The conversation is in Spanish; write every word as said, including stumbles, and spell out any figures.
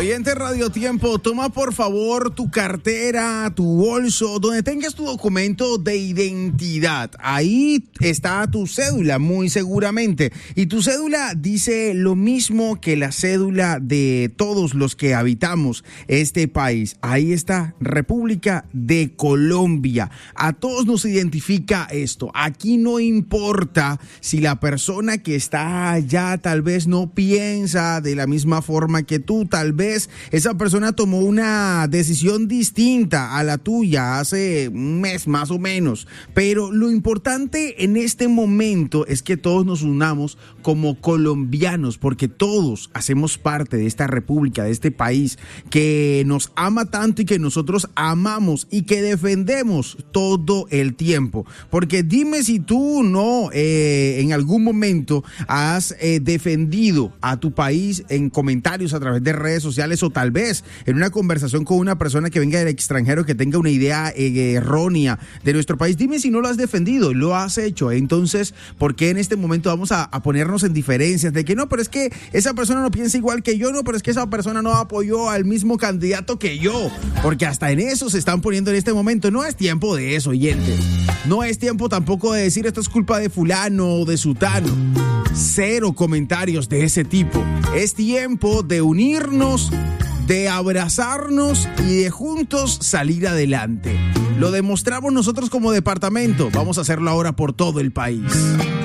Oyente Radio Tiempo, toma por favor tu cartera, tu bolso, donde tengas tu documento de identidad. Ahí está tu cédula, muy seguramente. Y tu cédula dice lo mismo que la cédula de todos los que habitamos este país. Ahí está, República de Colombia. A todos nos identifica esto. Aquí no importa si la persona que está allá tal vez no piensa de la misma forma que tú, tal vez esa persona tomó una decisión distinta a la tuya hace un mes más o menos, pero lo importante en este momento es que todos nos unamos como colombianos, porque todos hacemos parte de esta república, de este país que nos ama tanto y que nosotros amamos y que defendemos todo el tiempo. Porque dime si tú no eh, en algún momento has eh, defendido a tu país en comentarios a través de redes sociales, o tal vez en una conversación con una persona que venga del extranjero que tenga una idea eh, errónea de nuestro país. Dime si no lo has defendido, lo has hecho. Entonces, ¿por qué en este momento vamos a, a ponernos en diferencias de que no, pero es que esa persona no piensa igual que yo, no, pero es que esa persona no apoyó al mismo candidato que yo? Porque hasta en eso se están poniendo en este momento. No es tiempo de eso, oyente. No es tiempo tampoco de decir esto es culpa de fulano o de sutano. Cero comentarios de ese tipo. Es tiempo de unirnos, de abrazarnos y de juntos salir adelante. Lo demostramos nosotros como departamento. Vamos a hacerlo ahora por todo el país.